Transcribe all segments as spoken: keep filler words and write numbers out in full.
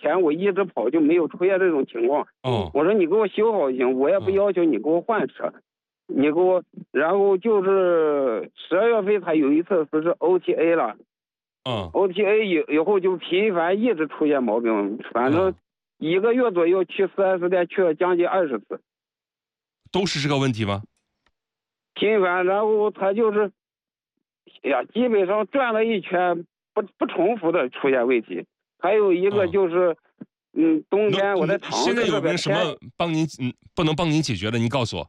前我一直跑就没有出现这种情况。 哦， 我说你给我修好就行，我也不要求你给我换车，你给我，然后就是十二月份他有一次不是 O T A 了， 嗯 ，O T A 以以后就频繁一直出现毛病，反正一个月左右去 四 S 店去了将近二十次， 都是这个问题吗？ 频繁，然后他就是，哎呀，基本上转了一圈不不重复的出现问题，还有一个就是。嗯嗯，冬天我在厂子现在有没有什么帮您嗯不能帮您解决的？您告诉我。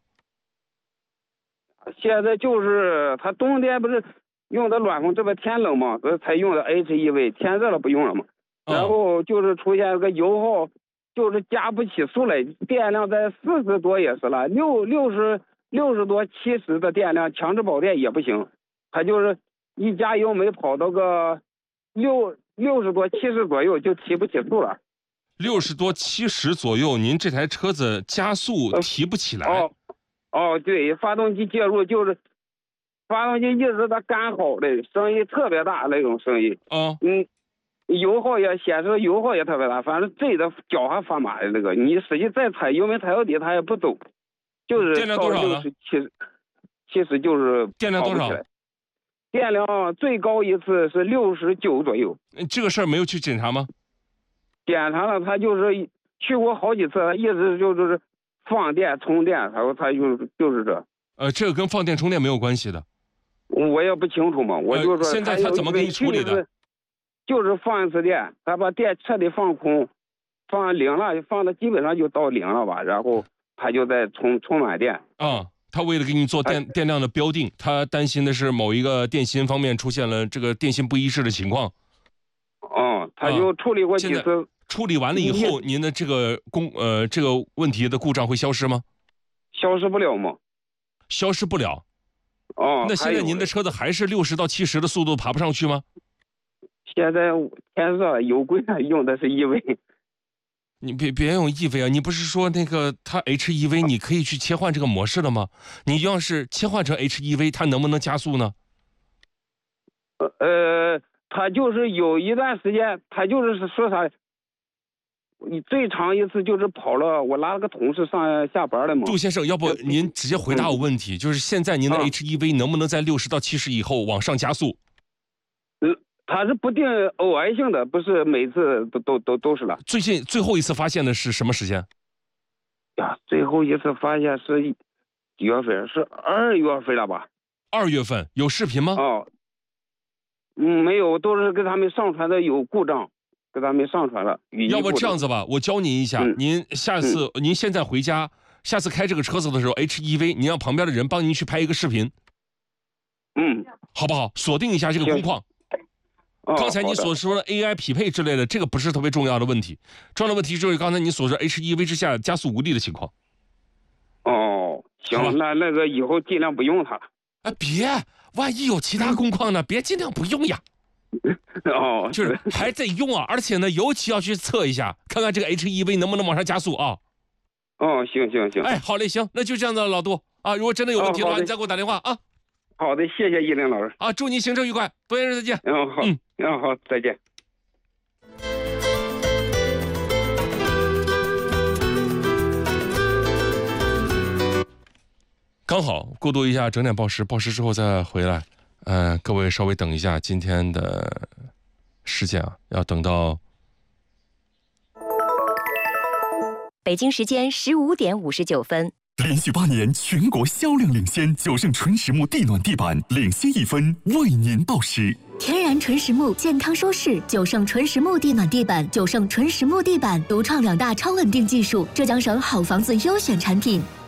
现在就是他冬天不是用的暖风，这边天冷嘛，所以才用的 H E V， 天热了不用了嘛。 哦、 然后就是出现个油耗，就是加不起速来，电量在四十多也是了，六六十六十多七十的电量，强制保电也不行，他就是一加油没跑到个六六十多七十左右就提不起速了。 六十多七十左右，您这台车子加速提不起来。 哦，哦，对，发动机介入就是，发动机一直在干耗的，声音特别大那种声音。 哦， 嗯，油耗也显示油耗也特别大，反正震的脚还发麻的那个，你使劲再踩油门踩到底它也不走，就是电量多少呢？ 七十，其实就是电量多少？ 电量最高一次是六十九左右。 这个事儿没有去检查吗？ 检查了，他就是去过好几次，他一直就是放电充电，然后他就是就是这。 呃，这个跟放电充电没有关系的。 我也不清楚嘛，我就说、呃、 现在他怎么给你处理的？ 就是放一次电，他把电彻底放空，放零了，放的基本上就到零了吧，然后他就在充充满电。 啊、嗯，他为了给你做电、哎、电量的标定，他担心的是某一个电芯方面出现了这个电信不一致的情况。 哦，他就处理过几次。 嗯，处理完了以后，您的这个工呃这个问题的故障会消失吗？ 消失不了吗？ 消失不了。 哦， 那现在您的车子还是六十到七十的速度爬不上去吗？ 现在天热油贵了，用的是 E V。 你别别用 E V 啊！你不是说那个它 H E V 你可以去切换这个模式了吗？你要是切换成 H E V， 它能不能加速呢？ 呃。他就是有一段时间，他就是说啥，你最长一次就是跑了，我拉了个同事上下班了嘛。 杜先生，要不您直接回答我问题，嗯、就是现在您的 H E V 能不能在六十到七十以后往上加速？ 嗯，它是不定偶然性的，不是每次都都都都是了。 最近最后一次发现的是什么时间？ 呀，最后一次发现是几月份？是二月份了吧？ 二月份有视频吗？ 哦。嗯，没有，都是给他们上传的有故障，给他们上传了。 要不这样子吧，我教您一下，嗯、您下次、嗯、您现在回家，下次开这个车子的时候 ，H E V， 您让旁边的人帮您去拍一个视频， 嗯， 好不好？锁定一下这个工况。 哦、 刚才你所说的 A I 匹配之类的，这个不是特别重要的问题，重要的问题就是刚才你所说 H E V 之下加速无力的情况。 哦，行，那那个以后尽量不用它了。 啊，别。万一有其他工况呢？别尽量不用呀。 哦， 就是还在用啊，而且呢，尤其要去测一下，看看这个 H E V 能不能往上加速啊。 哦，行行行。 哎，好嘞，行，那就这样子，老杜啊，如果真的有问题的话， 哦、 你再给我打电话啊。 好的，谢谢依林老师。 啊，祝您行车愉快，多谢再见。 嗯，好，嗯，嗯，好，再见。 刚好过渡一下整点报时，报时之后再回来。嗯、呃，各位稍微等一下，今天的时间啊，要等到北京时间十五点五十九分。 连续八年全国销量领先，九盛纯实木地暖地板领先一分，为您报时。 天然纯实木，健康舒适。九盛纯实木地暖地板，九盛纯实木地板独创两大超稳定技术，浙江省好房子优选产品。